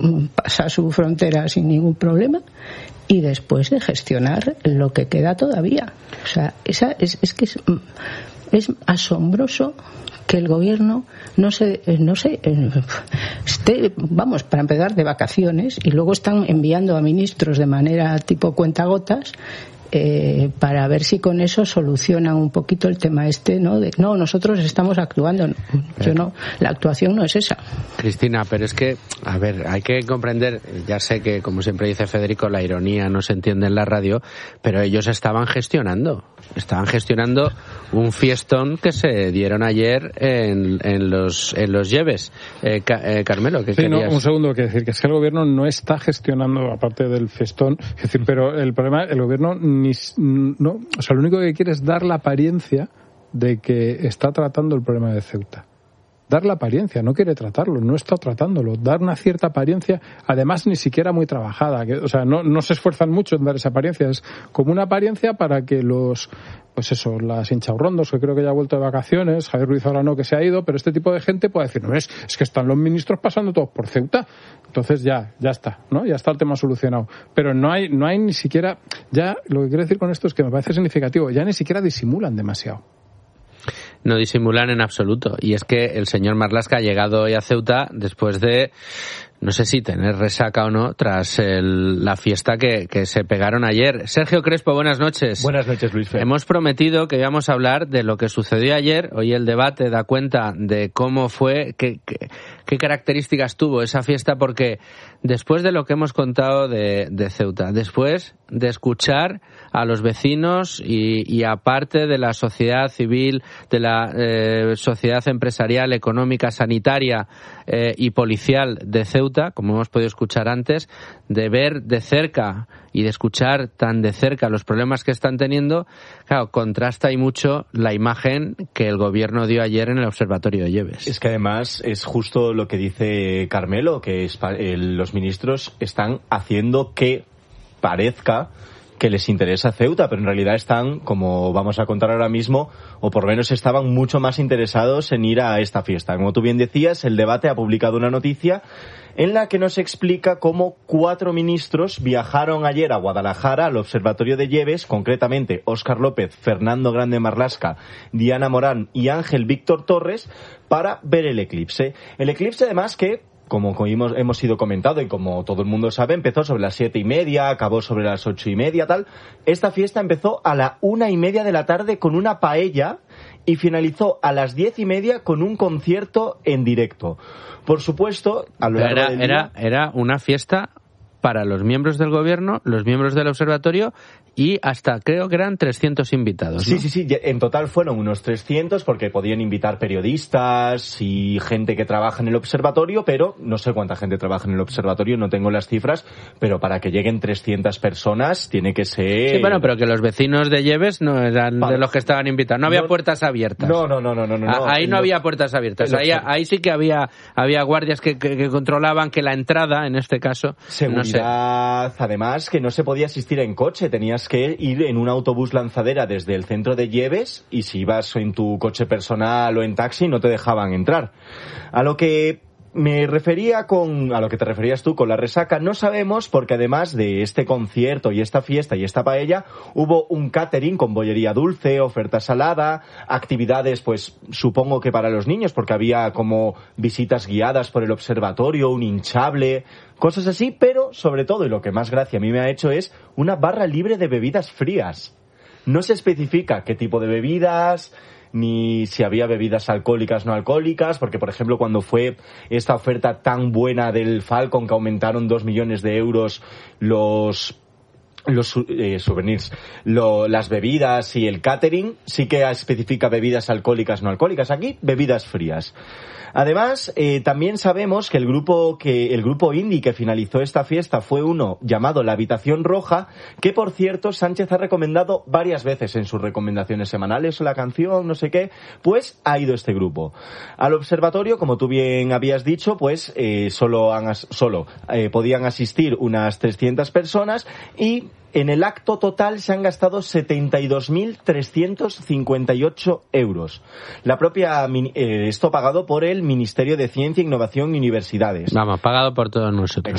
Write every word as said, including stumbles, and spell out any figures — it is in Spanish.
pasa su frontera sin ningún problema, y después de gestionar lo que queda todavía. O sea, esa es, es que es, es asombroso que el gobierno no se, no se esté, vamos, para empezar, de vacaciones, y luego están enviando a ministros de manera tipo cuentagotas, eh, para ver si con eso solucionan un poquito el tema este, ¿no? De, no, nosotros estamos actuando. No, yo no, la actuación no es esa. Cristina, pero es que, a ver, hay que comprender, ya sé que, como siempre dice Federico, la ironía no se entiende en la radio, pero ellos estaban gestionando, estaban gestionando un fiestón que se dieron ayer en, en los en los Lleves. Eh, eh, Carmelo, ¿qué sí, querías? No, un segundo, que decir que es que el gobierno no está gestionando, aparte del fiestón, es decir, pero el problema, el gobierno ni, no, o sea, lo único que quiere es dar la apariencia de que está tratando el problema de Ceuta. Dar la apariencia, no quiere tratarlo, no está tratándolo, dar una cierta apariencia, además ni siquiera muy trabajada, que, o sea, no, no se esfuerzan mucho en dar esa apariencia, es como una apariencia para que los, pues eso, las hinchaurrondos, que creo que ya ha vuelto de vacaciones, Javier Ruiz ahora no, que se ha ido, pero este tipo de gente puede decir, no, es, es que están los ministros pasando todos por Ceuta, entonces ya, ya está, ¿no? Ya está el tema solucionado, pero no hay, no hay ni siquiera, ya, lo que quiero decir con esto es que me parece significativo, ya ni siquiera disimulan demasiado. No disimulan en absoluto. Y es que el señor Marlaska ha llegado hoy a Ceuta después de, no sé si tener resaca o no, tras el, la fiesta que, que se pegaron ayer. Sergio Crespo, buenas noches. Buenas noches, Luis Fer. Hemos prometido que íbamos a hablar de lo que sucedió ayer. Hoy el debate da cuenta de cómo fue, qué, qué, qué características tuvo esa fiesta, porque después de lo que hemos contado de, de Ceuta, después de escuchar a los vecinos y, y aparte de la sociedad civil, de la eh, sociedad empresarial, económica, sanitaria eh, y policial de Ceuta, como hemos podido escuchar antes, de ver de cerca y de escuchar tan de cerca los problemas que están teniendo, claro, contrasta y mucho la imagen que el gobierno dio ayer en el Observatorio de Lleves. Es que además es justo lo que dice Carmelo, que es, eh, los ministros están haciendo que parezca que les interesa Ceuta, pero en realidad están, como vamos a contar ahora mismo, o por lo menos estaban mucho más interesados en ir a esta fiesta. Como tú bien decías, el debate ha publicado una noticia en la que nos explica cómo cuatro ministros viajaron ayer a Guadalajara, al Observatorio de Lleves, concretamente Óscar López, Fernando Grande Marlaska, Diana Morán y Ángel Víctor Torres, para ver el eclipse. El eclipse, además, que como hemos, hemos ido comentado y como todo el mundo sabe, empezó sobre las siete y media, acabó sobre las ocho y media, tal. Esta fiesta empezó a la una y media de la tarde con una paella y finalizó a las diez y media con un concierto en directo. Por supuesto, a lo largo era, del era, día... era una fiesta para los miembros del gobierno, los miembros del observatorio y hasta creo que eran trescientos invitados, ¿no? Sí, sí, sí. En total fueron unos trescientos porque podían invitar periodistas y gente que trabaja en el observatorio, pero no sé cuánta gente trabaja en el observatorio, no tengo las cifras, pero para que lleguen trescientas personas tiene que ser... Sí, bueno, pero que los vecinos de Lleves no eran vale. de los que estaban invitados. No había no, puertas abiertas. No, no, no, no, no. no ahí no los... había puertas abiertas. Ahí, ahí sí que había había guardias que, que, que controlaban que la entrada, en este caso... Seguridad, no sé. Además, que no se podía asistir en coche, tenías que ir en un autobús lanzadera desde el centro de Lleves y si ibas en tu coche personal o en taxi no te dejaban entrar. A lo que me refería con, a lo que te referías tú con la resaca, no sabemos porque además de este concierto y esta fiesta y esta paella, hubo un catering con bollería dulce, oferta salada, actividades pues supongo que para los niños porque había como visitas guiadas por el observatorio, un hinchable, cosas así, pero sobre todo y lo que más gracia a mí me ha hecho es una barra libre de bebidas frías. No se especifica qué tipo de bebidas, ni si había bebidas alcohólicas no alcohólicas, porque por ejemplo cuando fue esta oferta tan buena del Falcon que aumentaron dos millones de euros los los eh, souvenirs, lo, las bebidas y el catering, sí que especifica bebidas alcohólicas no alcohólicas, aquí bebidas frías. Además, eh, también sabemos que el grupo que el grupo indie que finalizó esta fiesta fue uno llamado La Habitación Roja, que por cierto Sánchez ha recomendado varias veces en sus recomendaciones semanales o la canción, no sé qué, pues ha ido este grupo. Al observatorio, como tú bien habías dicho, pues eh, solo, han, solo eh, podían asistir unas trescientas personas y en el acto total se han gastado setenta y dos mil trescientos cincuenta y ocho euros. La propia, eh, esto pagado por el Ministerio de Ciencia, Innovación y Universidades. Vamos, pagado por todos nosotros.